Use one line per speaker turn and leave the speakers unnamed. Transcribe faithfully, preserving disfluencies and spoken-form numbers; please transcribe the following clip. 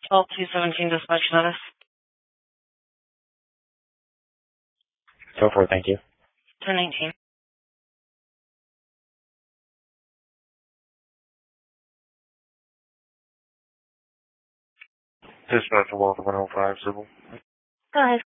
twelve two seventeen dispatch status.
So far, thank you.
ten eighteen.
Dispatch one oh five, civil.
Go ahead.